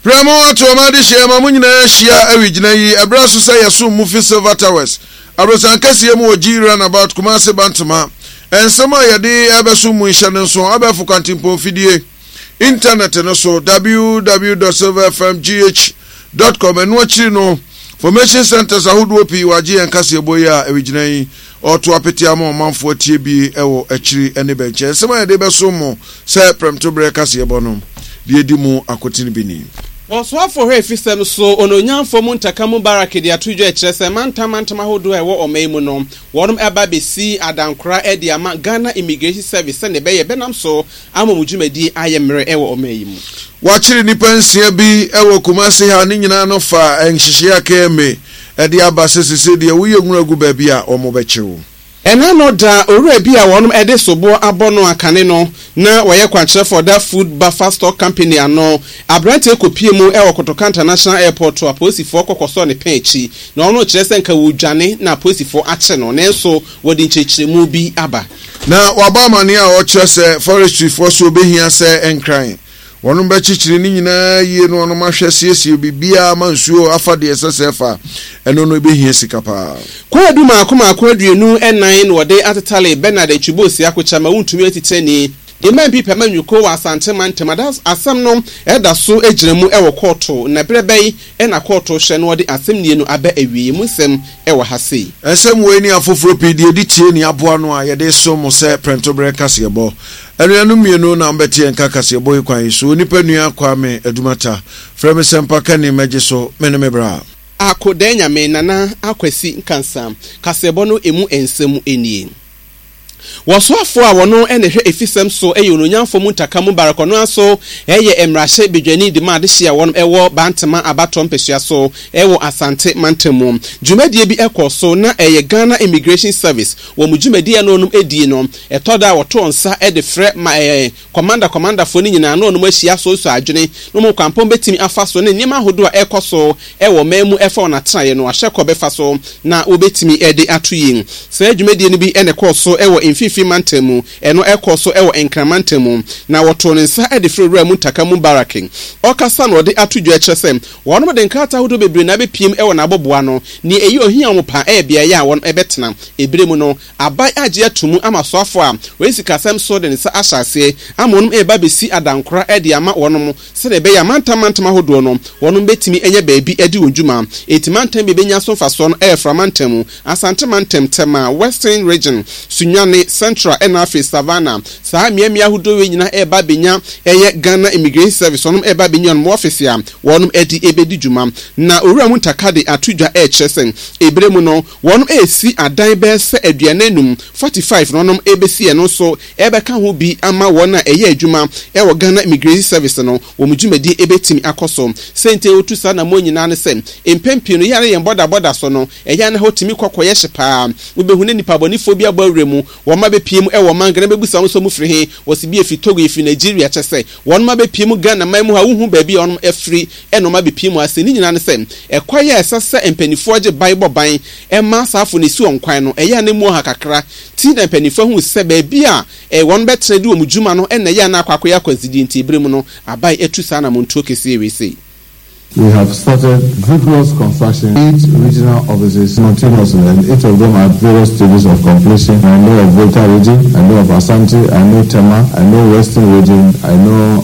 Pramo to amadi shema munyina shia awigina yi abraso say yaso mufi Silver Towers abrosan kase mu oji about Kumasi Bantama ensema yade abeso mu nhye nso abefu kwantimpo fidie internet no so www.silverfmgh.com eno akiri no formation centers ahodo pi waje enkase boya awigina yi oto apeti ama manfo tie bi ewo akiri ene benche ensema yade beso mu say premto brekase ebono die dimu akotini bini Oswa for her fisem so ononyan for Muntakamu baraki dia tujo ekrese mantama hodo ewo omeimu no wonum eba besi adankra edi ama Ghana Immigration Service ne beye benam so amomujumedi ayemre ewo omeimu wachiri nipa nsia bi ewo Kumasi ha ni nyina no fa enhihye akeme edi abasese de wo yegunragu ba bia omobechewo ena no da ore bia wonum ede sobo abono akane no na waye kwanche for that food buffer stock company ano abrante ekopie mu e Kotoka International Airport to aposifo kokoso ne penchi na ono kirese nka wudwane na aposifo ache no nenso wodi nchechiremu bi aba na waba mane a o kirese forestry for so behia se enkran wonum ba chichiri ni nyina yie no ono mahwesiesie bibia mansuo afade esesefa eno no behia sikapa kwa duma akoma akwadu enan no de atetale Bernard Chibosi akochama wuntumi atiteni the man people manwuko wa asante mantemadas asam no eda so ejiremu ewo koto na brebe na koto hye no de asem nie no aba awie musem ewo hase asem we ni afoforo pedi edi tie ni aboa no a yede so mo se prento breakers yebo enu mienu na mbeti enka kasebo kwan so nipa nua Kwame Adumata frame sempa kani meje so menemebra akodenya me nana akwasi nkansa kasebo no emu ensem enie wasofo a wono ene hwe efisem so eyononyanfo Muntakamu barakono aso eye emrahye bedwani de ma de hye won ewo Bantama abatom pesua so ewo Asante Mantamu dwumadie bi ekoso na eye Ghana Immigration Service wo mudwumadie no onum edie no etoda woto nsa ede frɛ ma commander fo ni nyina no onum ahia so adwene no mu kwampom betimi afa so ne nyema hodo a ekoso ewo mamu efa ona traye no ahye kɔbefa so na obetimi ede atoyin sɛ dwumadie no bi ene koso ewo Fifi Mantamu eno ekoso ewo Enkramantamu na woto nsa ede frewura Muntakamu baraking okasa no de atudwo ekyesem wono de nkata hodo bebre na bepiem ewo na aboboa no ni eyi ohia omopa bia ya won ebetena ebremu no abai age atumu amasoafo a wesikasem so de nsa ahyase amonum eba besi adankora ede ama wonom se de be ya mantama hodo no wonom betimi enye baabi ede wonjuma etimantam bebenya so faso no Framantamu Asante Mantam tema Western Region Sunyane Central and Africa Savannah sa miamia hudo we nyina eba benya eye Ghana Immigration Service onum eba benya on office ya wonum edi ebedi djuma na owura Muntakade atudwa echesen ebremu no wonum esi adan be se aduanenum 45 no onum ebesi eno so ebeka ho bi ama wona eye adwuma ewo Ghana Immigration Service no wo mudwumadi ebetimi akoso sente otu sa na monyina ne sem empempio no yare yen boda so no eye na hotimi kokoye hyepa ubehune nipa bonifo bi abawremu woma be piem ewo mangana bebusa won so mu firi he wosibi efi Togo efi Nigeria chese won ma be piem Ghana mamu ha wuhu ba bi on efri eno ma be piem ase ni nyina ne sem ekwaye esese empanifo age Bible ban ema safo ne si onkwan no eya na mu ha kakra ti na empanifo hu se ba bi a won be trade wo mujuma no ena ya na akwakoya kwanzidi nti ebrem no abai etu sa na montuo kese we say. We have started vigorous construction 8 regional offices simultaneously, and each of them at various stages of completion. I know of Volta region, I know of Asante, I know Tema, I know Western region, I know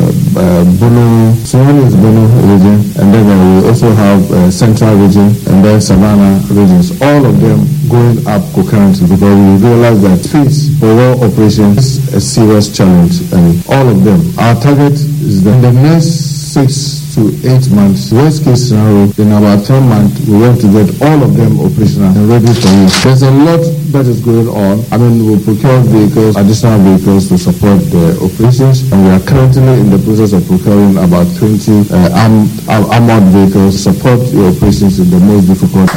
Bono, Suwani is Bono region, and then we also have Central region, and then Savannah regions. All of them going up concurrently because we realize that peace for war operations is a serious challenge, and all of them. Our target is that in the next 6 to 8 months, worst case scenario, in about 10 months, we want to get all of them operational and ready for use. There's a lot that is going on. I mean, we'll procure vehicles, additional vehicles to support the operations, and we are currently in the process of procuring about 20 armored vehicles to support the operations in the most difficult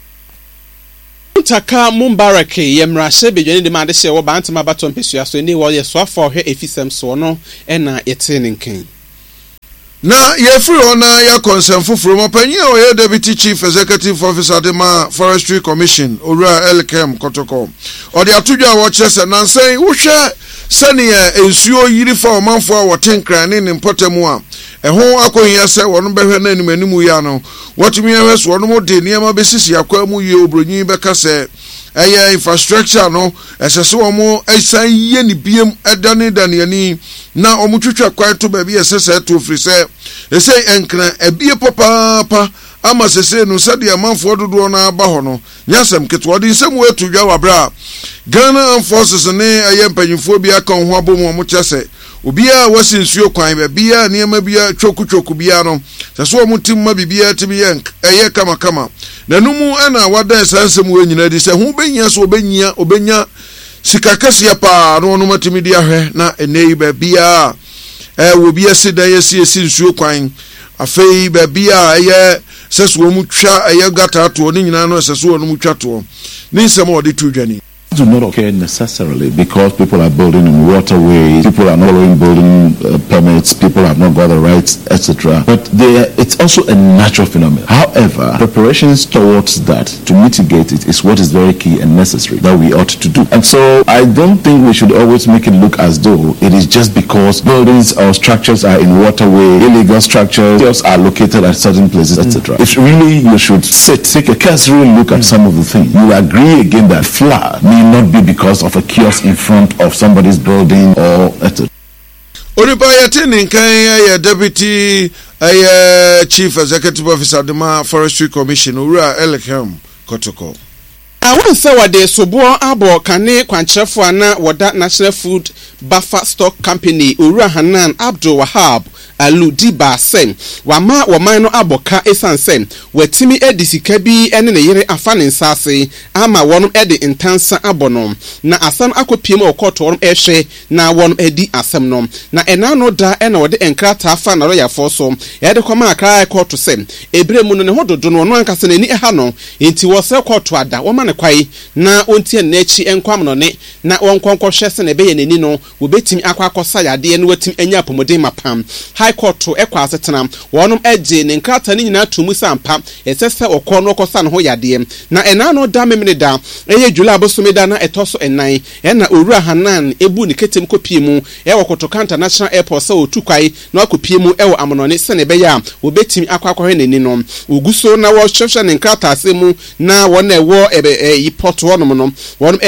Taka Mumbarake yemrashe bedwani de made hye wo Bantama batom pesua so ni wo ye so afọ hwe efisem so no na yete ninken na yefiri ona ya concern fufuro mapanyin o ye deputy chief executive officer de ma forestry commission owura LKM Kotoko o de atudwa wo chese nansen wo hwe sɛnea ensuo yiri fa ɔmanfo a wɔte nkrane ne mpɔtamu a ɛho akɔhia sɛ wɔn bɛhwɛ na animanimu ya no wɔtumi ahwɛ so wɔn de nneɛma bɛsisi akwa mu yie obronyi bɛka sɛ ɛyɛ infrastructure no ɛsɛ sɛ wɔn ɛsan yie ne biem ɛdane daneani na wɔn twitwa kwan to baabi ɛsɛ sɛ to firi sɛ ɛsɛ nkran ɛbie papaapa ama sese no sɛdeɛ amanfoɔ dodoɔ no aba hɔ no nyasɛm ketewa de nsɛm wɔ etu dwa wabra Ghana Armed Forces ne ɛyɛ mpanyinfoɔ bi aka ho abom wɔn kyɛ sɛ obiara wasi nsuo kwan bia nneɛma bia twoku bia no sɛ so wɔn tim ma bibia tim yɛ ɛyɛ kama na numu ana wada sansɛm wɔ nyina di sɛ ho benya so obenya sika kɛseɛ pa no no matimi di ahwɛ na enei bia wo bia se da yɛ si nsuo kwan afei bia ɛyɛ sɛ so wɔn twa ɛyɛ gata to ne nyina no sɛ so wɔn twa to ne nsɛm wɔde tu dwani do not occur necessarily because people are building in waterways, people are not following building permits, people have not got the rights, etc. But it's also a natural phenomenon. However, preparations towards that to mitigate it is what is very key and necessary that we ought to do. And so I don't think we should always make it look as though it is just because buildings or structures are in waterway, illegal structures are located at certain places, etc. If really you should take a cursory look at some of the things, you agree again that flood not be because of a kiosk in front of somebody's building or etc. Onipa yatini nkan deputy chief executive officer Dema Forestry Commission Ura Elkham Kotoko. Awon se wade sobo abo kane kwankyerefo ana wada National Food Buffer Stock Company Ura Hanan Abdul Wahab Aludi Basem wama waman no aboka esanse watimi edisika bi ene ne yere afa ne nsase ama wonum ede intansa abono na asam akopiem okoto wonum ehwe na wonum edi asem no na ena no da ena wode enkrata afa na roya foso ede kwama akra koto sem ebremu no ne hododo no ankase na ni eha no enti wo se koto ada wo ma ne kwai na ontie na echi enkwam no ne na wonkonkwo hwe se na be ye nani no wo betimi akwakosa yade ne watimi anya pomodin mapam High Court to ekwa asetena wonum eje ne nkrata ni nyina tumu sampa esese okọ no kosa ne ho yade na ena no da memene da eye July abosomeda na etoso enan ena Owura Hanan ebu ne ketem kopie mu ewo Kotoka International Airport se otukwai na akopie mu ewo amonone se ne be ya obetimi akwakwahwe neni no oguso na wo hwehwe ne nkrata asemu na wona ewo yiport wonum no wonum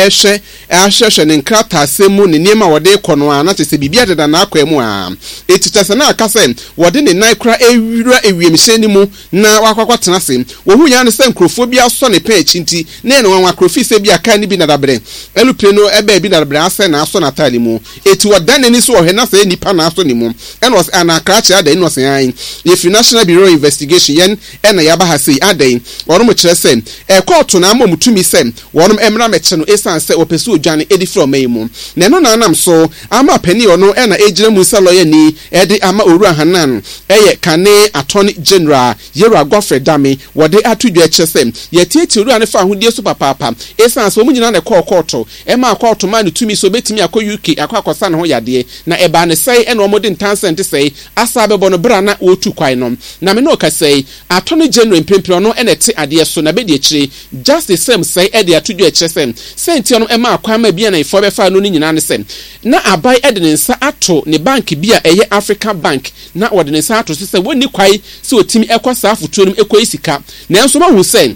ehwe ne nkrata asemu ne niema wode kono ana tese bibia deda na akwamu a etitase na akase wode ne nan kra ewira ewiemhyeni mu na wakwakwatena se wo hu nya ne se nkrofo bia so ne pe chinti na ne wanwa krofi se bia ka ni bi na dabre elupre no ebe bi na dabre ase na aso na tali mu eti wodane ni so ohwe na se nipa na aso ni mu en was ana krache ada ni was yan if National Bureau of Investigation yen ena yaba ha sei adan wono mo kire se court na amom tumi se wono emra meche no esan se opesu odwane edi from mu na no na anam so ama pani ono ena ejira mu se lawyer ni edi ama Owura Hanan eye kane Attorney General Yera Godfrey Dame wode atudwa chesem yetieti Owura ne fa hodie so papa esan so munyina ne court ema court ma ne tumi so betimi akọ UK akwakosa ne ho yade na eba ne sei ena omode ntansente sei asa bebo no bra na otu kwai no na me no ka sei Attorney General mpempio no ena te ade so na be de chire just the same sei ede atudwa chesem senti ono ema akwa ma bia na ifo be fa no nyina ne sem na abai ede ne nsa ato ne bank bia eye African Bank na wode ne sa to se woni kwai se otimi ekosa afutuo nim ekoisika na enso ma hu sen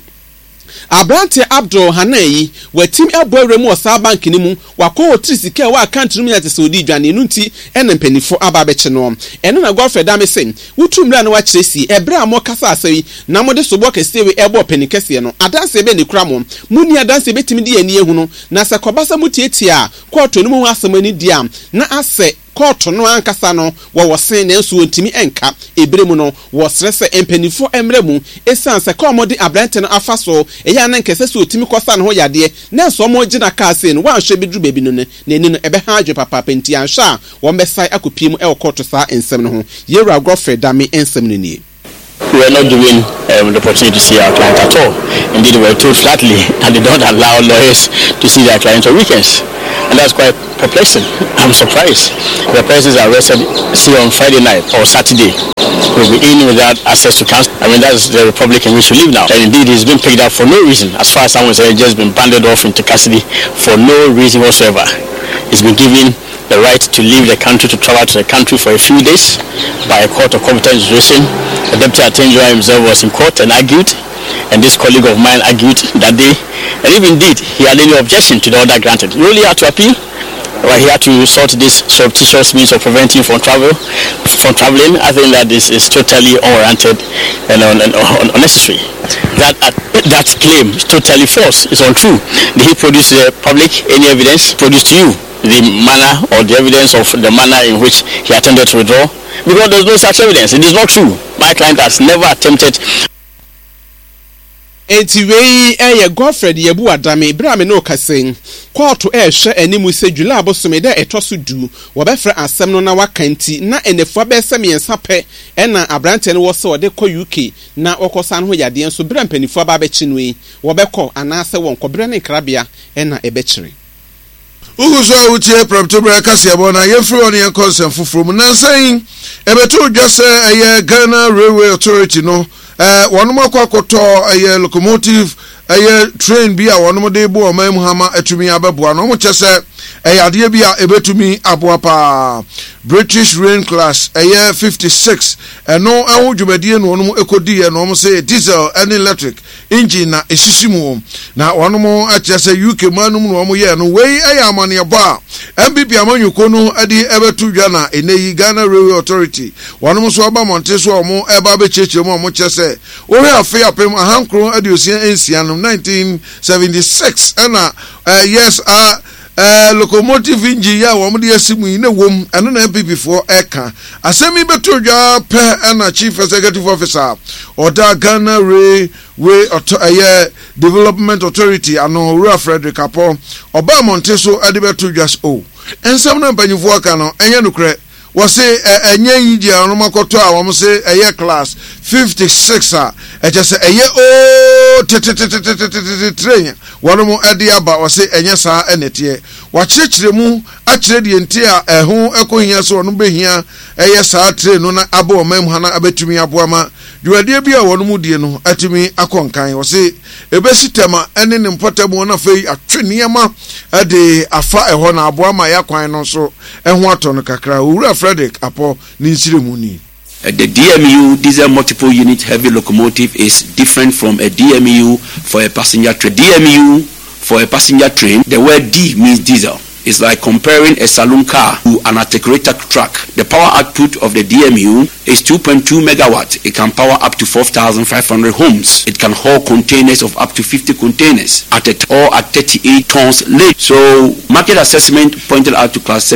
Abrante Abdul Hanayi watim eboere mu osa bank ni mu wakọ otrisika wa account nim ya te Saudi dwane nu nti ene mpanifo aba beche no ene na Godfrey Dame sen wutumra na wa kiresi ebra amo kasa asawi na mode sobo kasewe ebo panikese no adanse be ne kura mo muni adanse betimi di ani ehu no na sakobasa mutietia court no mu asamani dia na ase court no ankasa no wo sen na enso ntimi enka ebremu no wo stresse empanifo emremu esanse komodi Abrante no afaso eya na nkese so otimi kosa no ho yade na enso mo gina ka se no wa hwe bedru bebi no ne neni no ebe ha adwe papa penti ansha wo mbesai akopie mu e court sa ensem no ho Yera Godfrey Dame ensem no ni. We are not giving the opportunity to see our client at all. Indeed, we are told flatly that they don't allow lawyers to see their clients on weekends. And that's quite perplexing. I'm surprised. The person is arrested, say, on Friday night or Saturday. Will be in without access to counsel. I mean, that's the republic in which we live now. And indeed, he's been picked up for no reason. As far as someone said, just been banded off into custody for no reason whatsoever. He's been given the right to leave the country to travel to the country for a few days by a court of competent jurisdiction. The Deputy Attorney General himself was in court and argued, and this colleague of mine argued that day, and if indeed he had any objection to the order granted, he only had to appeal. But he had to resort to this surreptitious means of preventing from traveling. I think that this is totally unwarranted and unnecessary. That claim is totally false. It's untrue. Did he produce to the public any evidence produced to you? The manner or the evidence of the manner in which he attempted to withdraw? Because there's no such evidence. It is not true. My client has never attempted. Enti wei Godfred Yebu Adame bra me no kasen court hwe animu se July abosome da etoso du wo befra asem no na wakanti na enefo be se miensa pe na abrante no wo se wo de ko UK na okosa no yade enso bra mpanifo ba be chinwe wo be ko anase won ko bra ne krabia na ebechire Uguzo utie promtobra kasiabo na yefri on yen consent fufuru na saying ebeto dwase Ghana Railway Authority no one kwakoto locomotive train bi a wonom de bo omam hama atumi abeboa no mo chese ade bi a ebetumi aboa pa British Rail Class 56 no awudwumadie no wonom ekodi no mo say diesel and electric engine na esisimu na wonom achese UK manum no mo ye no wei amane ba MBB amanyuko no ade ebetu dwa na eneyi Ghana Railway Authority wonom so aba monte so omo eba be cheche mo chese o we afi apem ahankro ade osia ensia no 1976 and yes locomotive engine ya wo mde asimu ine wom eno na MPP for eka asemi beto dwa pe na chief executive officer oda Ghana Railway Development Authority ano Ura Frederick Apo oba monte so ade beto dwa ensam na mpanyifo aka no enye nukre wase enye yidi anu makoto a wo se class 56 ejese train wono ade aba wase enye saa enete wa kirekiremu akire de enti a eho ekohia so wono behia saa train no na aba omam hana abetumi aboama duade bi a wono mu die no atumi akonkan wase ebesitema ene ne mpotamo na fei atweniema ade afa eho na aboama yakwan no so eho ato no kakra Ura Frederick Apo Ninsiremuni. The DMU diesel multiple unit heavy locomotive is different from a DMU for a passenger train. DMU for a passenger train, the word D means diesel. It's like comparing a saloon car to an articulated truck. The power output of the DMU is 2.2 megawatts. It can power up to 4,500 homes. It can haul containers of up to 50 containers at 38 tons load. So market assessment pointed out to class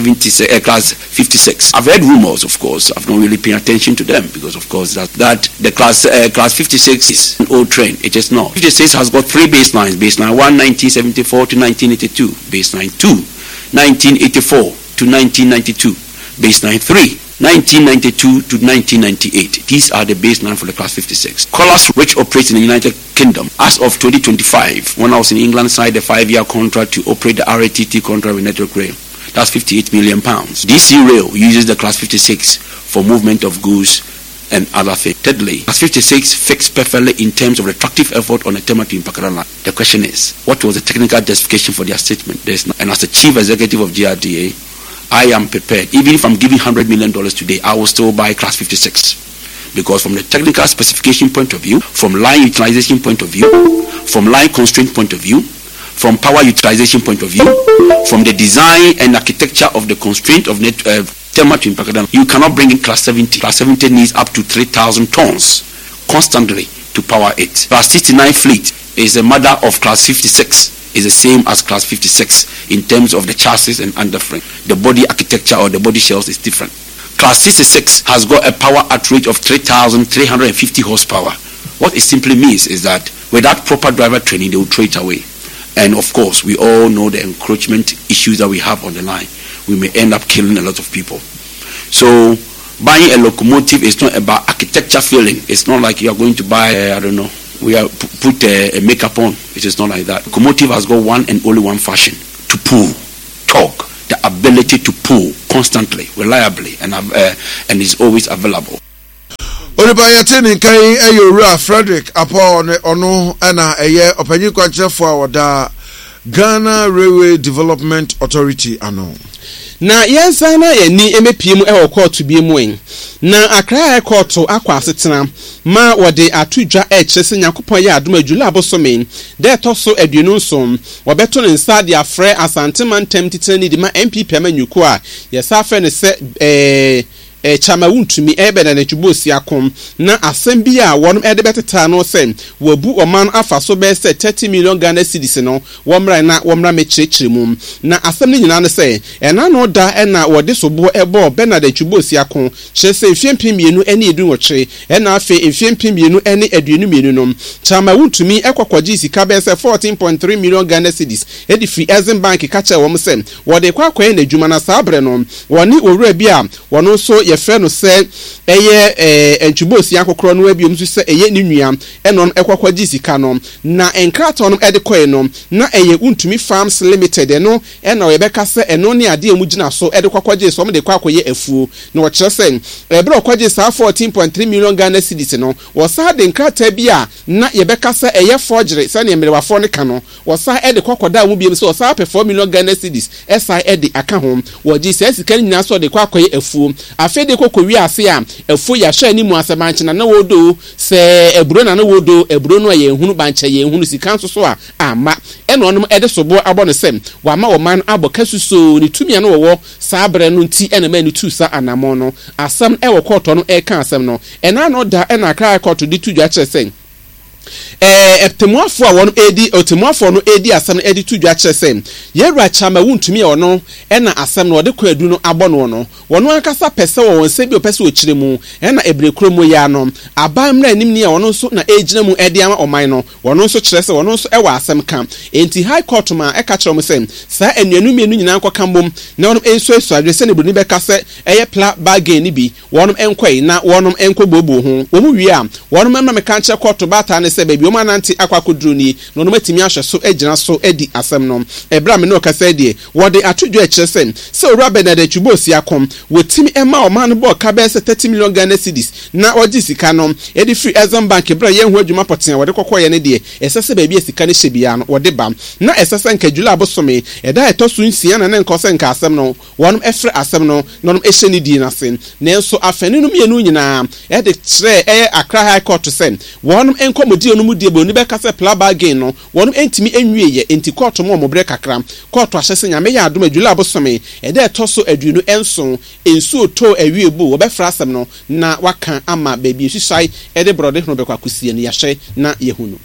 56. I've heard rumors, of course. I've not really paid attention to them because, of course, that the class 56 is an old train. It is not. 56 has got three baselines. Baseline 1, 1974 to 1982. Baseline 2. 1984 to 1992, baseline 3, 1992 to 1998. These are the baseline for the class 56. Colors which operates in the United Kingdom. As of 2025, when I was in England, signed a 5-year contract to operate the RATT contract with Network Rail. That's £58 million. DC Rail uses the class 56 for movement of goods and other things. Thirdly, class 56 fixed perfectly in terms of retractive effort on a Tema to Mpakaran line. The question is, what was the technical justification for their statement? And as the chief executive of GRDA, I am prepared. Even if I'm giving $100 million today, I will still buy class 56. Because from the technical specification point of view, from line utilization point of view, from line constraint point of view, from power utilization point of view, from the design and architecture of the constraint of Tema to Mpakaran, you cannot bring in class 70. Class 70 needs up to 3,000 tons constantly to power it. Class 69 fleet is a mother of class 56. Is the same as class 56 in terms of the chassis and underframe. The body architecture or the body shells is different. Class 66 has got a power outrage of 3,350 horsepower. What it simply means is that without proper driver training, they will throw it away. And of course, we all know the encroachment issues that we have on the line. We may end up killing a lot of people. So buying a locomotive is not about architecture feeling. It's not like you are going to buy, we are put a makeup on. It is not like that. Locomotive has got one and only one function: to pull, torque, the ability to pull constantly, reliably, and is always available. Onibayatini kai Ura Frederick Apo ono ana eye opanyi kwache for wada Ghana Railway Development Authority ano. Na yensa na yeni emepiem ewo court bi mu en na Accra court akwa asetena ma wode atudwa echese Nyankopon ya adom adwula abosomen de toso aduonu nsom wobeto ne nsa de afre Asanteman temtitani di ma MPP amanyuko a yesa afa ne se chama wuntumi ebeda na chubosi akom na asem bi a wonum ede beteta no sem wabu oman afa so be se 30 million Ghana cedis no womra mechirechire mum na asem ni nyina ne se ena no da ena wode sobo ebo bena de chubosi akon chese mfiempim mienu ene edu woche ena afe mfiempim mienu ene aduenu mienu no chama wuntumi ekwakwagi sika be se 14.3 million Ghana cedis edi free Exim Bank ka che wom sem wode kwakwa na adwuma na sabre no woni owura bi a wono so ye freno se eye enchubosi akokro no abiom so se eye ni nua enon ekwakwagi sika no na enkrato no ede koe no na eye untumi Farms Limited no ena we beka se eno ne ade emu gina so ede kwakwagi so mo de kwakoye afuo na wo kire se ebre okwagi sa 14.3 million Ghana cedis no wo sa de enkrata bi a na ye beka se eye forgery se ne mmerewafo ne ka no wo sa ede kwakoda mu biem se wo sa 4 million Ghana cedis esa ede aka ho wo gi se sika nyina so de kwakoye afuo afede kokowi ase a afuo ya hwa ni mu asabanche na wodo se eburo na wodo eburo no ye hunu banche ye hunu sika nso so a ama enonom ede sobo abo ne sem wa ma wo man abo kasuso ni tumia no wo sabre no nti ena ma ni tu sa anamo no asam ewo koto no e kan asam no ena no da ena kra koto di tudwa kire sen temuafo a won edi otemuafo no edi asam edi tudwa kire sem yewra chama wuntumi ono ena asam no ode kwadu no abo no no wono akasa pese wo won sebi opese o kire mu ena ebrekro mo ya no abamra nim ne wono so na ejina mu edi ama oman no wono so kire se wono so ewa asam kan enti high court ma e ka kire mo sem sa enuanu mienu nyina nkokambom na wono enso adrese ne bruni be ka se eye pla bargain ni bi wono enkwai na wono enkobobo ho wo mu wi a wono ma me kan kire court bata ne se baby o mananti akwakodru ni no no matimi ahwe so agina so edi asem no ebra me no kasa die wode atudwo akire sem se owura Benard Chubosi akom wotimi ema o man bo ka be se 30 million Ghana cedis na oji sika no edi free Exim Bank bra ye hu adwuma poten wode kokoye ne die esese baby esika ne hyebia no wode bam na esese nkadwula abosome eda etoso nsia na ne nkose nka asem no wonum efre asem no nonom ehye ne die na sen nenso afani no mienu nyina ede kire Accra High Court sen wonum enkomodi no mu die bo ni be ka se pla bargain no wonum entimi enwie ye enti court mo mo bre kakra court ahyese nyame ya adom adwula abosome ede etoso aduenu enso ensu oto awie bo wo be fra asem no na waka ama baby hwehwai ede brode no be kwakusie ne yahye na yehunu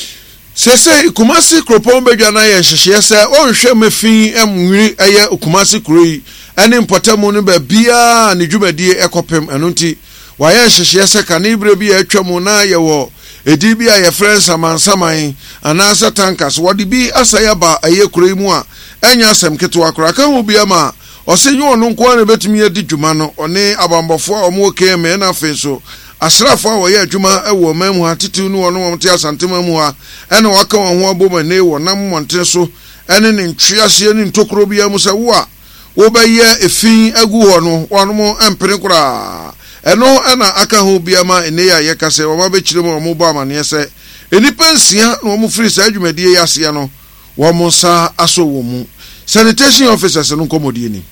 sese Kumasi Kropon bedwa na ye hyehye se onhwe mafin emwiri eye Kumasi Kuroi ene mpotamo no ba bia ne dwumadie ekopem eno nti wa ye hyehye se kanibre bi atwam na ye wo edi bi a ye friends amansaman anasa tankas wodi bi asaya ba aye Kuroi mu a enya asem keto akora ka hu bia ma osenyo ono nko na betumi edi dwuma no one abambofo a omo keme na afeso asrafo a woye adwuma ewo mamu atitu no wono womte Asantema mu ha ene waka won ho aboma ne wo nam monte so ene ne ntwiase ne ntokoro bia mu se wo a wo beye efin agu ho no wono mo empere kura eno ena aka ho bia ma ene ya ye kase wo ma be kire mo mo ba amane se enipa nsia no mo free sa adwumadie yase no wo mo sa aso wo mu sanitation officers no komodie ni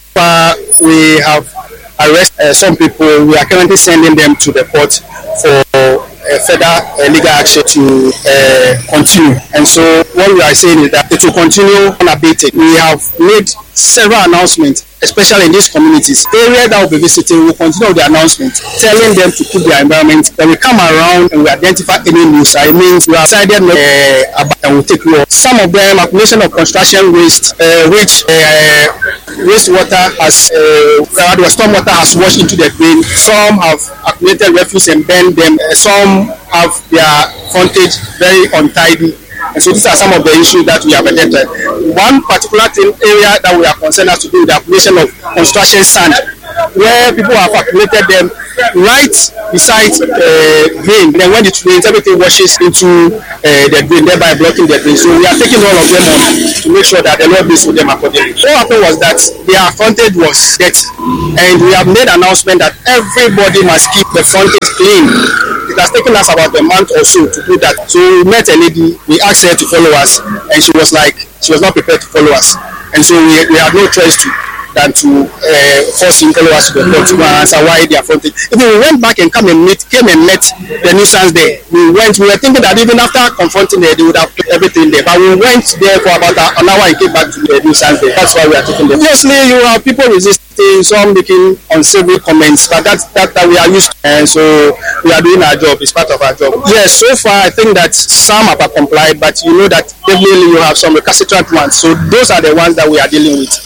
we have arrested some people. We are currently sending them to the court for further legal action to continue. And so what we are saying is that it will continue unabated. We have made several announcements, especially in these communities. Area that will be visiting will continue the announcement, telling them to keep their environment. When we come around and we identify any news, it means we have decided and we'll take care. Some of them, accumulation of construction waste, which wastewater has, the stormwater has washed into the drain. Some have accumulated refuse and burned them. Some have their frontage very untidy. And so these are some of the issues that we have identified. One particular area that we are concerned as to do with the accumulation of construction sand, where people have accumulated them right beside drain. Then when it rains, everything washes into the drain, thereby blocking the drain. So we are taking all of them on to make sure that the Lord deals with them accordingly. What happened was that their frontage was dirty, and we have made an announcement that everybody must keep the frontage clean. It has taken us about a month or so to do that. So we met a lady, we asked her to follow us, and she was not prepared to follow us. And so we had no choice than to force him follow us to the court to answer why they are fronting. Even we went back and came and met the nuisance there. We were thinking that even after confronting her, they would have put everything there. But we went there for about an hour and came back to the nuisance there. That's why we are taking them. Obviously, you have people resisting, some making uncivil comments, but that we are used to. And so we are doing our job. It's part of our job. Yes, so far I think that some have complied, but you know that definitely you have some recalcitrant ones. So those are the ones that we are dealing with.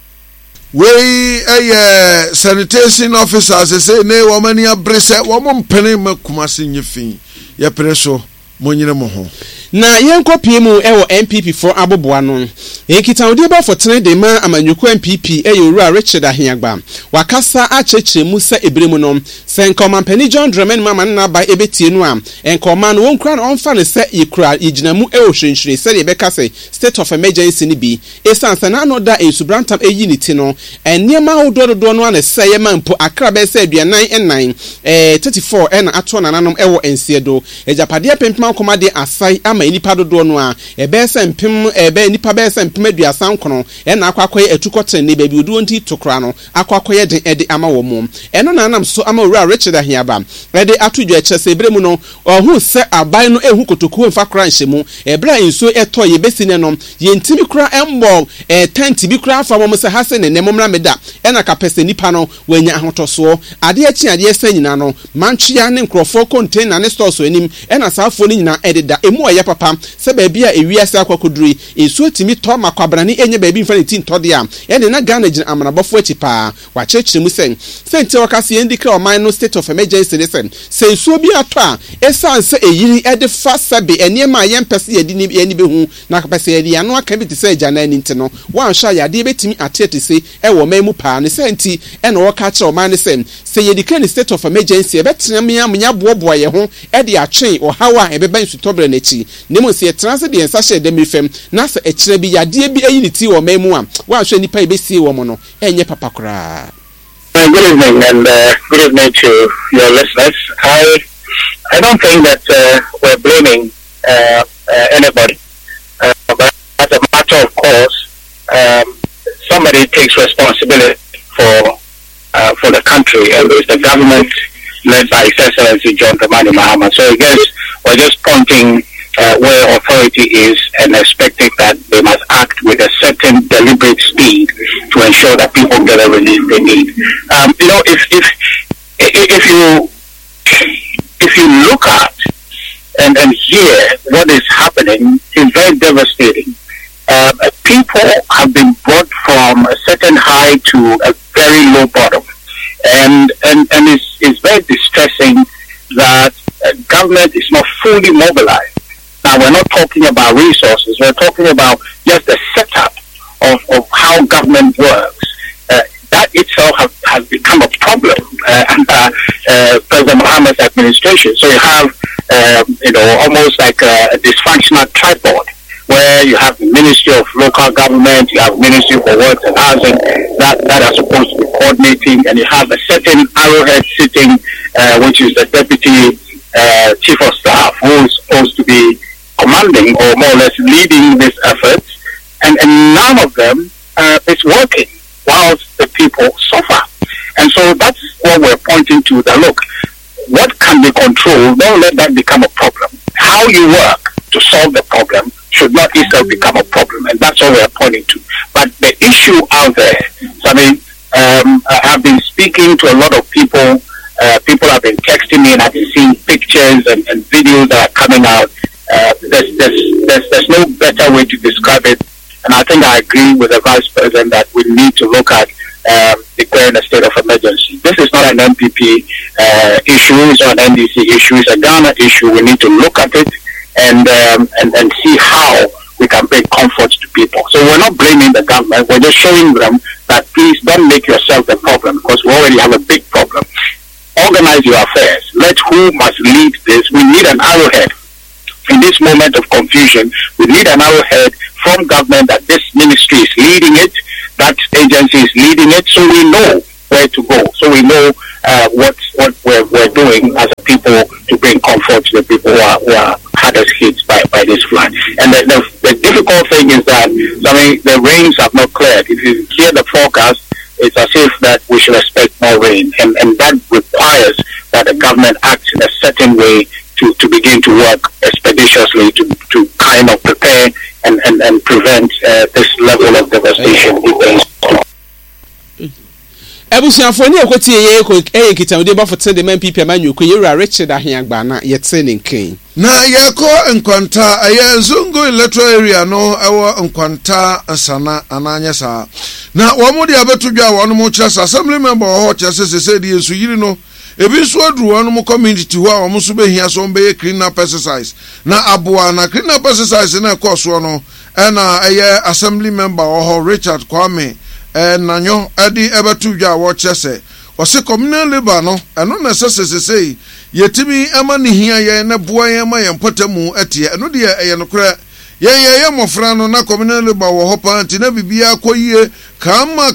We sanitation officers say ne womani abrese womon pene makumase nyefin ye preso monyine mo ho na yenko piemu ewo MPP for aboboa no ekita odi ba for tene de ma amanyuko MPP eyowura Richard Ahiagba wakasa achechemu se ebremu no senkoma pani John Dramen mama na ba ebetie no am enkoma no wonkura no onfa ne se yekura yiginamu ewo hwenhwere se de beka se state of emergency ni bi esansa na no da ensubrantam eyi ni ti no eniema hododo no na se ye mampo akra be se aduanan enan 34 na ato nananom ewo ensiedo ejapade pempema komade asai ama nipa dodo no a ebe se mpem ebe nipa be se mpem aduasan kono na akwakoye etukotre ne baby odu onti tokra no akwakoye de ede ama wo mom eno nanam so ama owura Richard Ahiaba ede atudwa chese ebremu no ohu se aban no ehu kotoku mfa kra nhemu ebra nso eto ye besine no ye ntimi kra embo tent bi kra afa mom se hase ne nemomra meda ena kapese nipa no wanya ahotoso ade achi ade esa nyina no mantwia ne nkrofo container ne store so enim ena saafo ni nyina ededa emu oye papa se baby a ewiase akwakoduri enso timi to makwabrani enye baby mfa ne tin tode a ene na Ghana gina amanabofo achi pa wa chechiremu sen sente wakase endikra oman no state of emergency ne sen senso bi ato a esanse eyiri ede fa sabe eniema yempese yedi ni eni behu na kapese yedi ano aka bi te se jana ani ntino wan hwa yade betimi atete se ewo memu pa ne senti ene wo ka kire oman ne sen se yedi kan state of emergency ebetena mnya boboa ye ho ede atwen ohawa ebeba nsutobre na chi nemu se transe de ensa hye dem fem na se ekire bi yade bi ayi ni ti wo memu a wan hwa nipa ebesi wo mo no enye papa kra. Good evening, and good evening to your listeners. I don't think that we're blaming anybody, but as a matter of course, somebody takes responsibility for the country, and it's the government led by His Excellency John Dramani Mahama. So I guess we're just pointing where authority is and expecting that they must act with a certain deliberate speed to ensure that people get the relief they need. If you look at and hear what is happening, it's very devastating. People have been brought from a certain high to a very low bottom, and it's very distressing that government is not fully mobilized. Now, we're not talking about resources. We're talking about just the setup of how government works. That itself has become a problem under President Mahama's administration. So you have, almost like a dysfunctional tripod, where you have the Ministry of Local Government, you have Ministry for Works and Housing that are supposed to be coordinating, and you have a certain arrowhead sitting, which is the Deputy Chief of Staff, who is supposed to be commanding or more or less leading this effort, and none of them is working whilst the people suffer. And so that's what we're pointing to, that look, what can be controlled, don't let that become a problem. How you work to solve the problem should not itself become a problem, and that's what we're pointing to. But the issue out there, so I've been speaking to a lot of people, people have been texting me, and I've been seeing pictures and videos that are coming out. There's no better way to describe it, and I think I agree with the Vice President that we need to look at declaring a state of emergency. This is not an MPP issue, it's not an NDC issue, it's a Ghana issue. We need to look at it and see how we can bring comfort to people. So we're not blaming the government, we're just showing them that please don't make yourself the problem, because we already have a big problem. Organize your affairs. Let who must lead this. We need an arrowhead. In this moment of confusion, we need an arrowhead from government that this ministry is leading it, that agency is leading it, so we know where to go. So we know what we're doing as a people to bring bring comfort to the people who are hardest hit by this flood. And the difficult thing is that, the rains have not cleared. If you hear the forecast, it's as if that we should expect more rain. And that requires that the government acts in a certain way to begin to work expeditiously to kind of prepare and prevent this level of devastation. Ebusiafo ni ekoti ye kitamde ba for the man people man you Richard Ahiagba na yetse ne nkan na yeko nkwanta aye Zungu electoral area no ewo nkwanta asana ananya sa na womo de abetudwa wono mo kyerɛ assembly member ho kyerɛ sɛ de ensu yiri no ebi so aduru wono mo community ho a womo so behia so be cleaner pesticides na aboa na cleaner pesticides na ekoso no na aye assembly member ho Richard Kwame nanyo adi ebetudwa wo kyerɛ ose communal labor no eno na sesesei yetimi ama ne hia ye na boa ye ma ye potamu atie eno de ye no kra ye mofra no na communal labor wo hopa anti na bibia koyie kama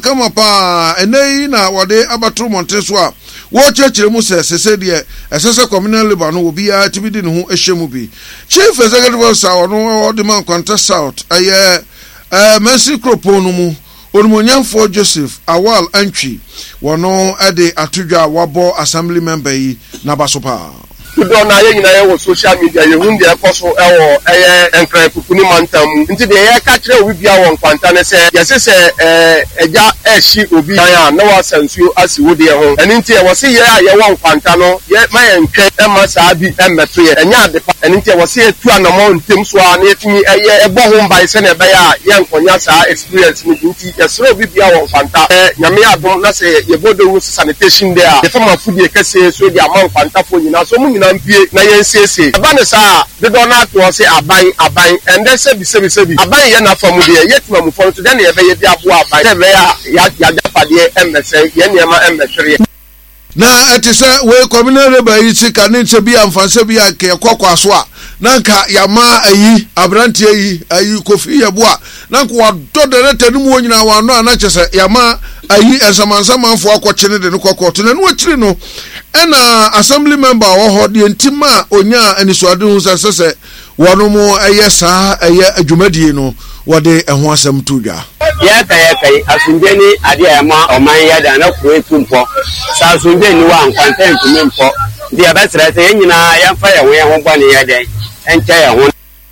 pa enei na wode abatro monte so a wo kyekire mu sesese de esese communal labor no obia tibidi ne ho ehyemu bi chief executive officer no de man kwanta south aye Mercy Kropo no mu Onumonyamfo Joseph Awal Antwi wono ade atudwa wabo assembly member yi na basopa do na ye nyina ye wo social media ye hu de ekoso ewo enkran kukuni mantam nti de ye ka kire obi bia won kwanta ne se ye se eja ehyi obi yan na wa sansuo asi wo de ho eni nti e wo se ye a ye won kwanta no ye ma ye nkwe e ma saa bi emmeto ye enya ade pa eni nti e wo se etu anamo ntem so a na etimi eye ebo ho mbai se na be ya ye nkonya saa experience ni nti ye se obi bia won kwanta nyame adom na se ye bodo wu sanitation there ye fama food ye kase so di amon kwanta fo nyina so mu nyina mpie na yensese aba ne saa de do na to se aban and then sebi aban ye na famu de yetima mu fon to den ye be ye di abo aban se be ya dafade emese ye niema emehwere na etise we communal labor yi sika ne nse bi amfanse bi ake kwakwaso a nanka yama ayi abrantie yi ayi kofi yeboa nanka wadodo ne tanu mu nyina wano anachese yama ayi esamansamanfo akokyene de ne kokoto na no akiri no ena assembly member ho de ntima onya anisuade hu sese wono mu ayesa aye adwumadie no wode eho asem tudwa ya kai asunjeni ade ama oman ya da na kuetu mpo sa asunjeni wa content mpo dia betre se nyina ya fa ya ho bone ya den enche ya ho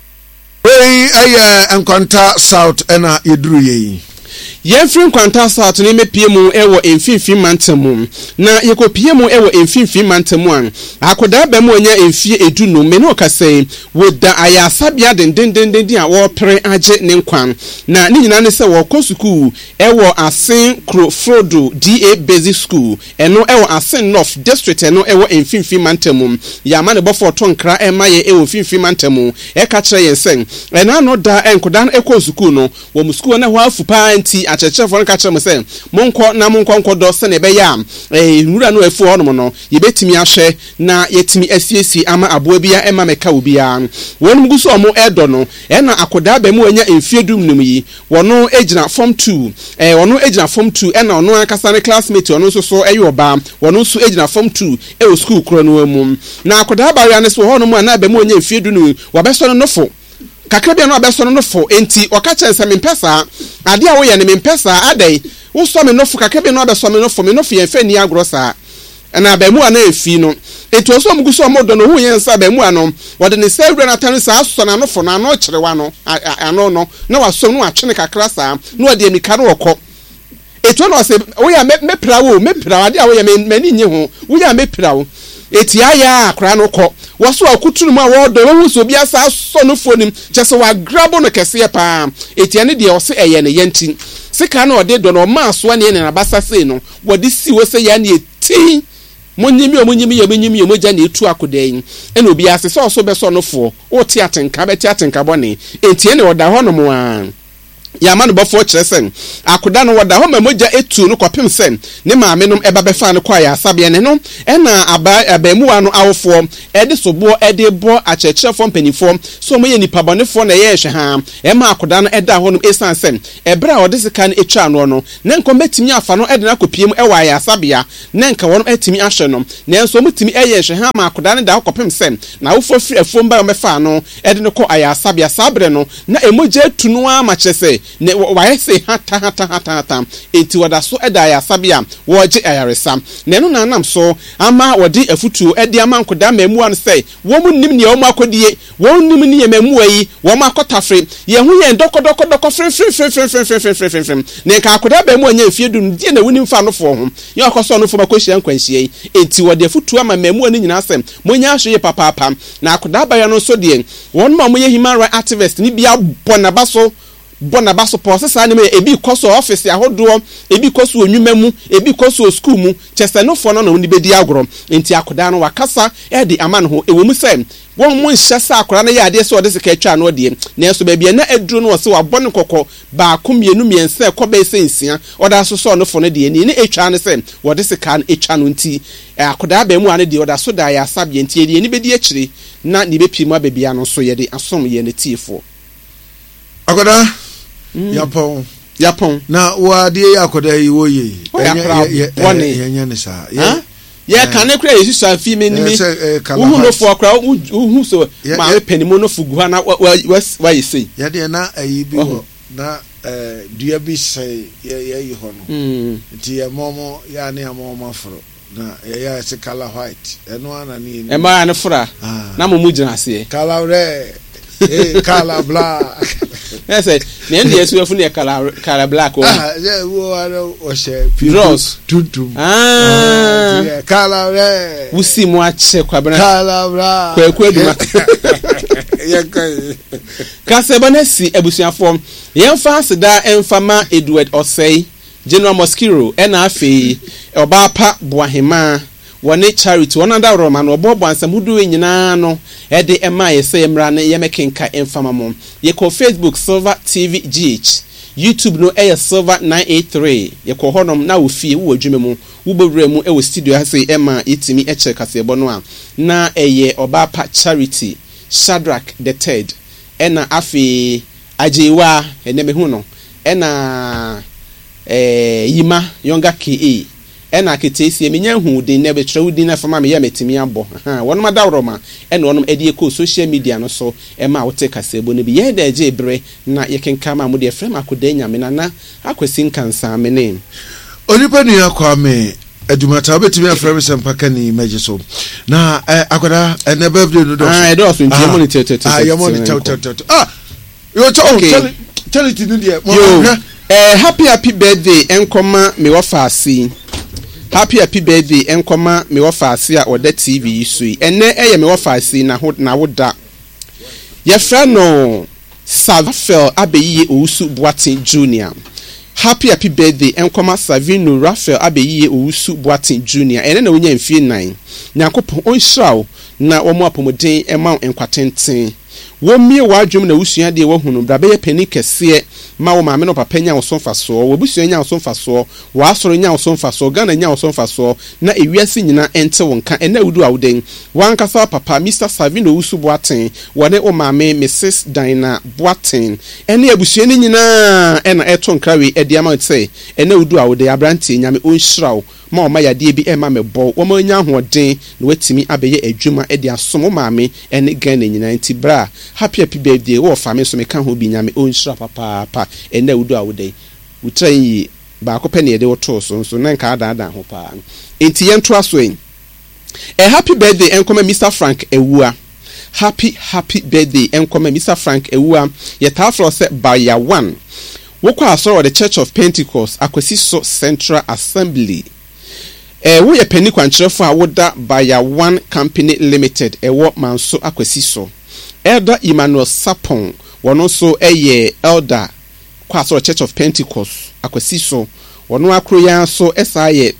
wey aye enkwanta south ena yeduru yi Yefrin kwanta south ne mepie mu ewo emfinfin mantamu na yekopie mu ewo emfinfin mantamu an akoda ba mu onya emfie edu no me no kase woda ayasabia dendendenden a wo pere age ne nkwan na ni nyina ne se wo kosuku ewo Asen Krofrodo DA Basic School eno ewo Asen North District eno ewo emfinfin mantamu ya ma ne bofo tonkra emaye ewo emfinfin mantamu e ka kire yensen ena no da enkoda ekosuku no wo musku na ho afupa anti achechefo nka kire mse monko do se ne be ya nwura no afu hono no yebetimi ahwe na yetimi asiesi ama aboa bia ema meka obia wonum guso omo edo no ena akoda ba mu anya emfiedum num yi wono ejina form 2 wono ejina form 2 ena ono akasa ne classmate ono so eyoba wono so ejina form 2 e school kro no mu na akoda ba ya ne so hono mu ana ba mu anya emfiedu no wabeso no nofo kakra no abeso no nofo enti okache se mempesa ade a wo ye ne mempesa adai wo so me nofo kakra no abeso me nofo ye fe ni agrosa na ba mu ana efi no etu so mu guso modo no hu ye nsa ba mu ano wode ne sawre na tan sa aso na nofo na no kyerewa no ano no na waso no atwene kakra sa no wode emika no wokọ etu no se wo ya mepra ade a wo ye mani nye ho wo ya mepra wo eti aya akra no kọ waso akutunu mu a wodo wo so bia sa so no fonim kyese wa grabo no kese pa eti ane de o se eye ne yenti sika na ode do no ma so ne na basa sei no wode si wo se ya ne eti monyimi moja na etu akodan ena obi ase so be so no fo o ti atenka beti atenka bone enti ene oda ho no mo a yama no bofo kyeresen akoda no wada ho mamoja etu no kopem sen ne maame no eba befa no kwa ya asabia ne no ena abamuwa no awofo ede sobo ede bo akyerkyerefo mpanifo so mo ye nipa bonefo na ye hwe ha ema akoda no eda ho no esan sen ebra ode sika no etwa no ne nko metimi afa no ede na kopiem ewa ya asabia ne nka wono etimi ahwe no ne nso mutimi eye hwe ha ma akoda no da kopem sen na awofo firi afo mba mefa no ede no ko aya asabia sabre no na emoja etu no ama kyerese ne waye se hata enti wada so eda ya sabia woje ayaresa ne no nanam so ama wodi afutu ede ama nkoda mamu an say wo mu nim ne wo makodie wo nim ne mamu ayi wo makotafre ye hu ye ndokodoko fre ne ka akoda ba mu anya fie dum die na wonim fa no fo ho ye akoso no fo makohia nkwanhie enti wodi afutu ama mamu ani nyina asem monya ahwe papa na akoda ba ya no so de won ma mo ye human rights activist ni bia bona baso process ani me ebi koso office ahodo ebi koso onwuma mu ebi koso school mu chese no fo no na oni bedi agoro enti akoda no wakasa e de ama no ho ewo mu sem won mu nhya sa akora na ya de so de sika atwa no de na so ba bia na aduro no so wabone kokko ba komienu miense koba sensia oda so no fo no de ni atwa no sem wo de sika no atwa no nti akoda ba mu ane de oda so da ya sabie nti de ni bedi akiri na ni bepi mu ababia no so ye de asom ye ne tifo akoda Yapon na wadi yakoda yi woye ye ne sa ye kan ne kura yesu afi me nimi uhu no fo akra uhu so ma peni mo no fugu ha na wa yesi ye de na ayi bi ho na dua bi sai ye yi ho no ti ye momo ya ne momo afro na ye se color white eno ana ni e ma na fura na mo mu jina se color red color black yes ne ndi yesu afu ne color black o yeah wo aro o she Rose tutum color red usi mu ache kwa bana color black kwa eduma yekai kasebonesi ebusuafo yemfa aseda emfama Edward Osei General Mosquero ena afi obapa Boahema wone charity wonanda roma no obobo ansam hudu nyina no ede ema yese emra ne yemekenka emfama mom yeko Facebook Silver TV GH YouTube no Silver 983 yeko honom na ofie wo adwuma mu wo bowura mu e studio ha sei ema yetimi eche kasebo no a na eye obapa charity Shadrach the third ena afi ajewa eneme hu no ena yima yonga ke ena ketesi emenya hu din na be twere din na fama me ya metimi abo wonom adawroma ena wonom edi ko social media no so ema wote kasebo no bi ye da eje ebre na yekenka ma mo de frame akoda nyame na akwesi nkansa me ne onipa nu yakwa me adumata betimi aframe sempaka ni meje so na akoda ene birthday no do e do so nti mo ni tete you tell it in there happy birthday enkoma me wafasi happy birthday enkoma me wafasi a oda TV sui ene eye me wafasi na woda ye fra no Savafel Abeyiye Owusu Boatin Junior happy birthday enkoma Savino Raphael Abeyiye Owusu Boatin Junior ene na wonya mfie 9 nyankopon onhiraw na omo apomodin ema enkwatenten wo mie wadwum na wusua de wo hunu bra be ye pani kese ma wo maame no papa nya wo sonfa so wo busua nya wo sonfa so wo asoro nya wo sonfa so Ghana nya wo sonfa so na ewiase nyina ente wo nka ena wudu awden wankasa papa Mr Savino Owusu Boatin wone o maame Mrs Dina Boatin ene abusua ni nyina ena eto nkrawe edi ama tse ena wudu awden abrantie nyame onhyiraw ma o ma yade bi ema mebo wo ma nya hoden na watimi abeye adwuma edi asom maame ene Ghana nyina nti bra happy birthday wo fami so me kan ho bi nyame onhyira papa ene wudu awden wutran yi ba ko pene de woto so na nka ada ho pa enti yento aso en happy birthday enkoma Mr Frank Ewua happy birthday enkoma Mr Frank Ewua ye tafro se baya 1 wokwa asoro the Church of Pentecost akwasi so Central Assembly wo ye peni kwankyerefo a woda baya 1 Company Limited wo manso akwasi so Elder Emmanuel Sapon wono so elder kwaso Church of Pentecost akwasi so wono akro ya so esaye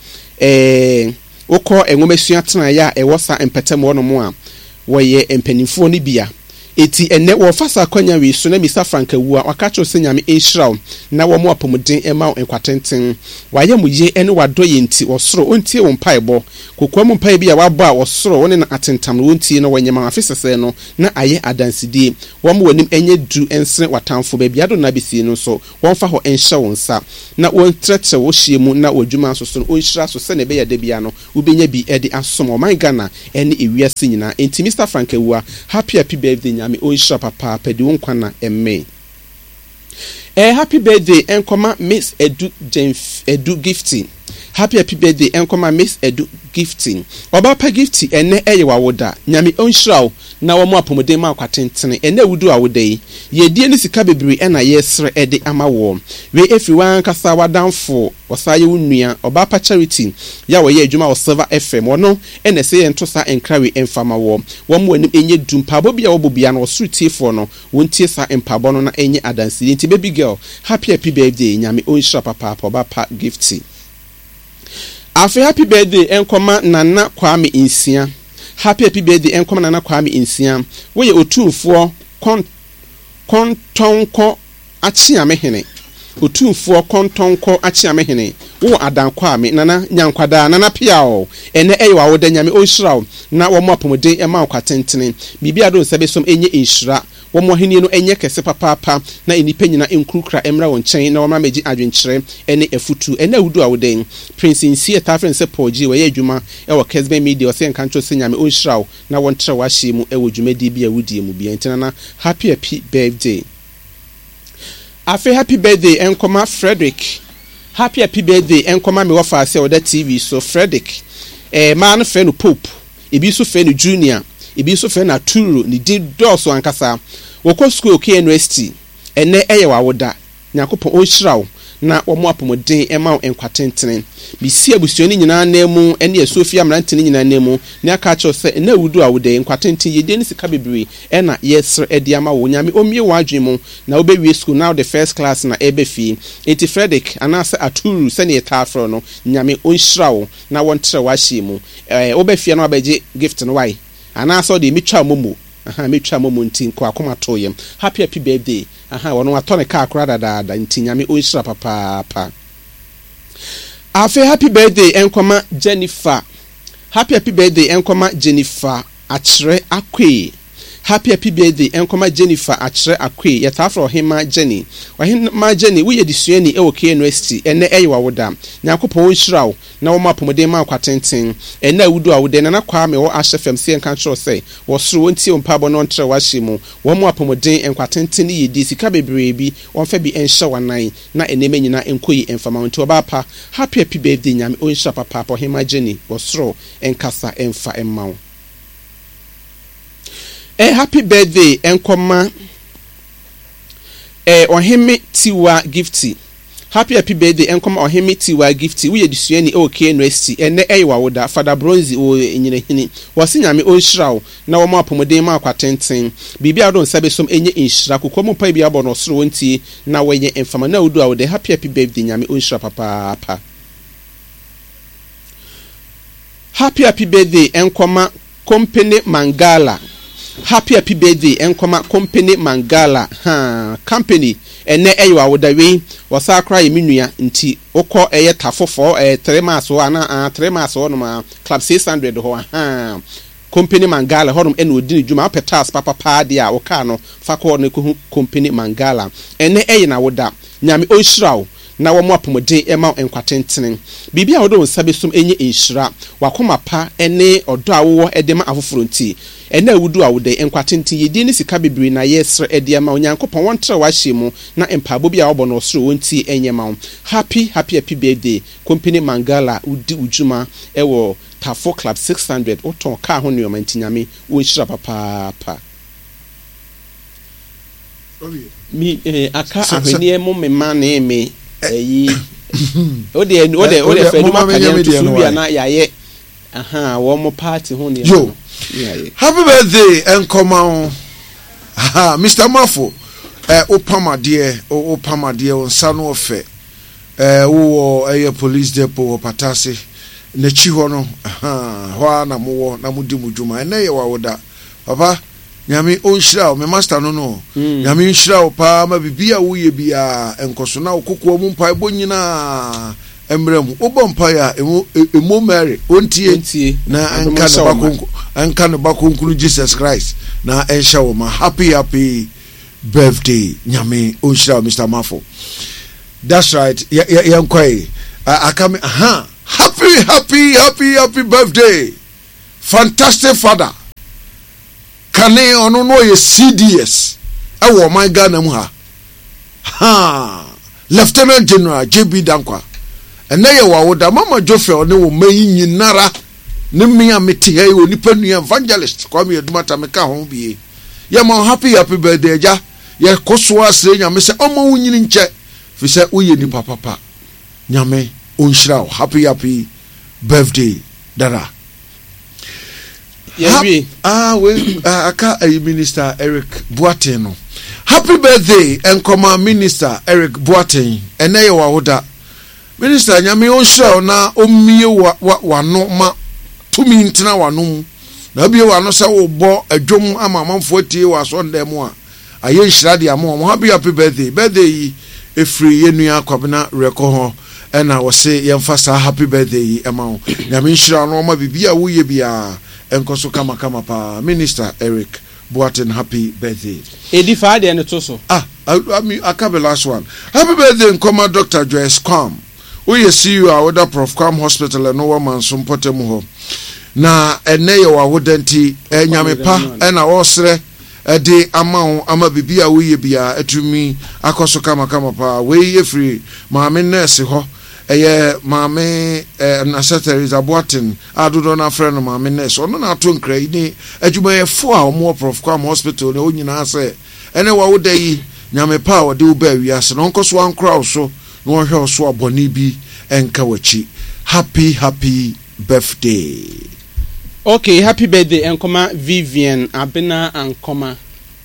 wokọ enwomesua tena ya ewosa empetem wono mo a woye empanimfo ni bia eti ene wo fasa kwanya wi so na Mr Frank Awua wakacho se nyame enhyiraw na wo mo apomuden ema enkwatenten waye mu ye ene wadoye nti osoro ontie wo mpaebɔ kokwa mu mpae bi a wabɔ a osoro woni na atentam no ontie no wanyema afisese no na aye adansidie wo mo wanim enye du ensre watamfo ba biado na besi no so won fa ho enhye wo nsa na won tretre wo hye mu na wadwuma so so onhyira so se ne be ya da bia no ubenya bi ede asom o man Ghana ene ewiase nyina enti Mr Frank Awua happy birthday nyame onhyira papa pedi won kwana emme happy birthday enkoma Miss Edu Gifting. Happy birthday enkoma Miss Edu Gifting. Oba pa gifti ene eye wawoda. Nyame onhyiraw na wo mo apomuden ma kwatentene ene wudu awodai. Ye die ni sika bebre ena yesre ede ama wo. We efiwan kasa wadanfo osaye wunua oba pa charity ya wo ye adwuma wo Silver FM wono ene se ye ntosa enkrawe emfama wo. Wo mo anim enye dumpabo bia wo bobia no osurutifo no wontie sa empabo no na enye adansi. Nti baby girl happy birthday nyame onhyira papa oba pa gifti. Afi happy birthday enkoma Nana Kwame Insia. Happy birthday enkoma Nana Kwame Insia. Wo ye otumfo kontonko achiamehene. Otumfo kontonko achiamehene. Wo adankwa ame Nana nyankwada Nana piao. Ene ewa wo nyame onhyiraw na wo mo apomuden ema kwatentene. Bibia do nsabe som enye inhyira. Wo mo henie no enye kese papa na enipa nyina enkrukra emra won chen na wo ma meji adwenkyere ene efutu ene awudu awoden Prince Insie tafen se poji we adwuma e wo Kesben Media o se nkancho se nyame onhyiraw na won tere wa hye mu e wo dwumadi bia wudie mu bia ntina na happy birthday. Afi happy birthday enkoma Frederick. Happy birthday enkoma me wo fa se o da TV so Frederick man fe no Pope ebi so fe no Junior ebi so fe na Turu ni di doso ankasa wokɔ school KNUST ene eye wawoda nyakopon onhyiraw na wo mo apomuden ema enkwatentene bisi abusuani nyina na mu ene Asofia mrantene nyina na mu ne aka cho se na wudu awode enkwatenten yede ni sika bebre ena yesre edi ama wo nyame omie wadwen mu na obewie school now the first class na ebefi eti Frederick anase Aturu se ne etafro no nyame onhyiraw na wontre wa hye mu obefia no abeje gift no wai anase de mitwa momo metwa momo ntin ko akoma toyem happy birthday wono atone ka akora dada nti nyame onhyira papa. Afi happy birthday enkoma Jennifer. Happy birthday enkoma Jennifer Achre Akwe. Happy birthday enkoma Jennifer Achre Akwe yetafro hema Jenny. Wahema Jenny wo yedisuani e wo KNUST ene eyewa woda nyakopon onhyiraw na wo mapomden ma kwatenten ene awudu awode na Kwame wo ahye se enka tro se wo soro wontie mpabo no ntre wa hye mu wo mapomden enkwatenten yedi sika bebre bi wonfa bi enhye wanan na eneme nyina enkoyi emfama wonte obapa happy birthday nyame onhyira papa hema Jenny wo soro enkasa emfa emmawo. Happy birthday enkoma Ohemi Tiwa Gifty. Happy birthday enkoma Ohemi Tiwa Gifty. Wo yedisuani e KNUST ene eyewa woda Father Bronze o enyine hini. Wose nyame onhyiraw na wo mo apomuden ma kwatenten. Bibia do nsabe som enye inhyira kokwa mu pa bia bo no soro wontie na wenye emfama na wudu awode happy birthday nyame onhyira papa. Happy birthday enkoma Company Mangala. Happy birthday enkoma Company Mangala company ene eyewa wodawe wasakra yeminua nti okọ eye tafofo 3 maso ana 3 maso no ma club 600 ho Company Mangala horum ene odini djuma petas papa dia oka no fakọ no ko Company Mangala ene eye na woda nyame onhyiraw na wo mo apomuden ema enkwatenten bibia wodo nsabe som enye inhyira wakoma pa ene odo awo edema afoforo nti ene awudu awode enkwatenten yedi ni sika bebre na yesre edema onyankopon wontre wa hye mu na empabo bia wo no soro wonti enyema happy birthday Company Mangala udi ujuma ewo Tafo Club 600 oton ka ho ne omantinyame wonhyira papa. Mi aka ahwenie mo mema na eme ode feduma kanya to subia na yaye wo mo party ho ne happy birthday enkoma Mr Mafo opamade onsa no ofe wo police depot Patase na chi ho no ho na mo na mudi mudwuma ene ye wa woda papa nyame onhyira me master no nyame nhyira pa ma bibia wo ye bia enkoso na kokko mu mpa ebo nyina emrem obo mpa ya emo Mary ontie na anka no bakonkuru Jesus Christ na enhya wo ma happy birthday nyame onhyira Mr. Mafo. That's right. Yankoi. Akame happy birthday. Fantastic father. Kane ono no ye CDS. Ewo my Ghana mu ha. Lieutenant General JB Dankwa. Ene ye wa woda mama Joffrey one wo mayi nyinara. Ne me amete he onipa nu evangelist kwa me edumata me ka ho bie. Ye ma happy birthday ja. Ye koso asre nyame se omo wunyini nche. Fise uye ni papa nyame onhyira happy birthday dara. We aka Minister Eric Boateng no happy birthday enkoma Minister Eric Boateng eneye wa woda Minister nyame onhyira na omie wano ma tumi ntina wano na bie wano se wo bo adwom ama manfo tie wa so ndem a aye nhyira de am happy birthday efri yenua kwabena reko ho ena wo se yemfa sa happy birthday ema nyame nhyira no ma bibia wo ye bia enkoso kama pa Minister Eric Boateng happy birthday edi fa de ne to so akabe last one happy birthday nkoma Dr. Joyce Kwam wo ye see you a Prof Kwam Hospital no woman so mpotemu ho na ene ye wa wodanti nyame pa ena wo sere ede ama bibia wo ye bia atumi akoso kama pa we ye free maame nurse ho eye maame na secretary Boateng adodo na friend maame nurse ono na ato nkra ni adwuma ye fo a omo Prof Kwam Hospital ne onyina se ene wa wo dai nyame pa wo de wo ba wiase no nkoso ankra so no hwe so aboni bi enka wachi happy birthday. Okay, happy birthday enkoma Vivian Abena Ankoma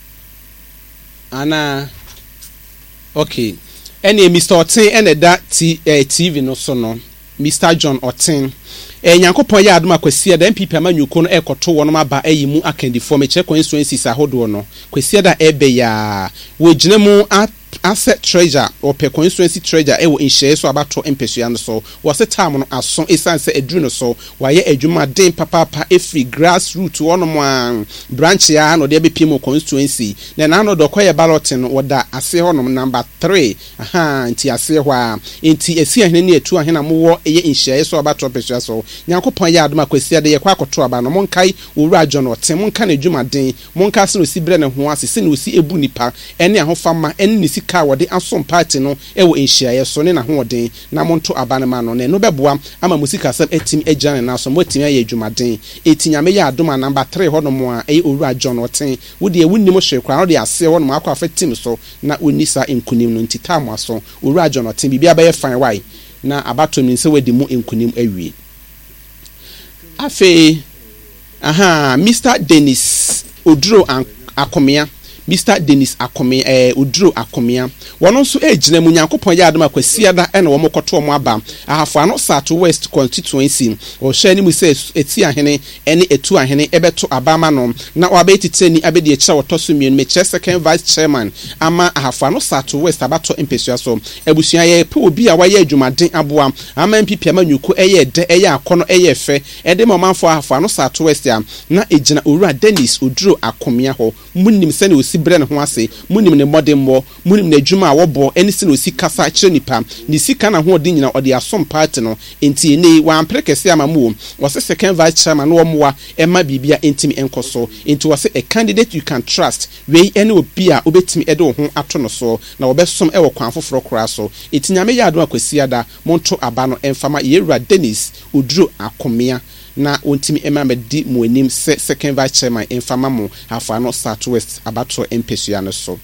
ana. Okay, ene Mr. Oten ene that TV no so no Mr. John Oten nyankopon ya adoma kwasia da MPP amanyuko no ekoto wono aba ayimu akandifo meche constituencies ahodo no kwasia da ebe ya wo ginemu asset treasure or per constituency treasure ewo inhye so abato empesua no so wo se time no aso esanse edru no so waye adwuma den papa efri grassroots wono mo branch ya no de be pimo constituency na no dokoye ballot no woda ase honom number 3 nti ase ho a nti esi ahene ne etu ahena mo wo eye inhye so abato empesua so nyankopon ya adoma kwasia de ye kwa akoto aba no monkai owura John Oten monka na adwuma den monka se no si bre ne ho ase se no si ebu nipa ene ahofama ene ka wode asom party no ewo enhia so ne na hoden na monto abanema no ne no beboa ama musika sam etim agyan na so motim aye adwumaden etinyame ya adoma number 3 hono mo a eye owura John Oten wode ewunnim hwe kwa wode ase hono mo akwa fatim so na onisa enkunim no ntitamu aso owura John Oten bibia ba ye fan wai na abato mi nse wadi mu enkunim awie afe Mr. Dennis Oduro Akomia Mr. Dennis Akome Oduro Akomia wono so ejina mu nyankopon ya adoma kwasia da ene wo mokoto mo aba ahafo ano South West constituency o hye ni mu se eti ahene ene etu ahene ebeto abama no na wabetite ni abedi echa wotoso mienu meche second vice chairman ama ahafo ano South West abato empesua so ebusua ye pe obi a waye adwumaden aboa ama MPP amanyuko eye de eye akono eye fe ede momanfo ahafo ano South West a na ejina owura Dennis Oduro Akomia ho munnim se ne brene ho ase munim ne modemmo munim ne dwuma wobo enisi no si kasa kire nipa ni sika na ho odi nyina odi asom party no enti ene wa amprekese amamu wose second vice chairman no moa ema bibia entimi enkoso enti wose a candidate you can trust we ene obi a obetimi edo ho ato no so na obesom ewo kwan foforo kora so enti nyame ya ado akwasi ada monto aba no emfama yewura Dennis Oduro Akomia na ontimi emamedi mu anim second vice chairman emfama mu afano South West abato empesua no so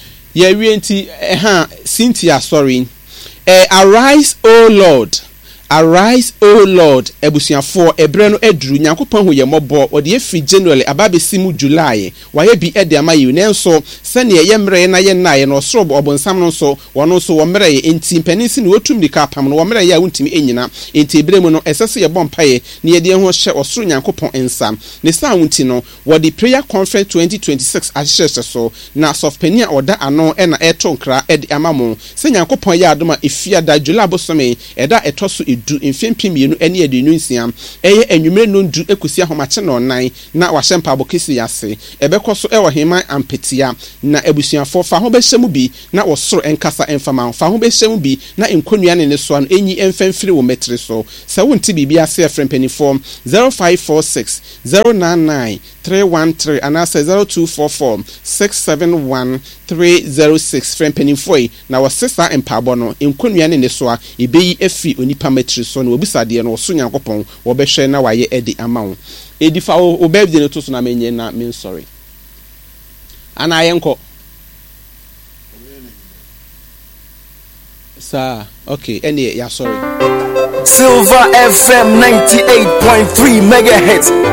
ye wienti Cynthia sorry arise O Lord Arise, O Lord, ebusiafo ebre no eduru Nyankopɔn ho ye mɔbɔ ɔde efi January ababesimu July waye bi ede amayi nenso sene ye mre na ye naye no soro obonsam no so wono so wo mre ye enti mpanisi ne wotum nika pam no wo mre ye wontimi enyina enti ebre mu no esese ye bompaye ne ye de ho hye osoro Nyankopɔn ensam ne sa wonti no wode prayer conference 2026 ahyehyɛ so na sofpania oda ano na eto nkra ede amamo se Nyankopɔn ye adoma efia da July bosome eda etoso du mfempim yenu ene adenu nsiam eye enwumre no ndu ekusi ahomache no nan na wahye mpabo kesi yase ebekɔ so ewo heman ampetia na ebusuafo fa ho behyemu bi na wosoro enkasa emfama fa ho behyemu bi na enkonua ne so an enyi emfamfiri wo metre so sa wonti bibia se efrempanifo 0546 099 313 and I say 0244 671 306 frempanifo na wasesa empabo no enkonua ne so a ebeyi efi onipa metre so na obisade no so Nyankopɔn wo behwe na waye edi amawo edifa o birthday no to so na menye na men sorry ana ayenko sa okay any ya sorry Silver FM 98.3 megahertz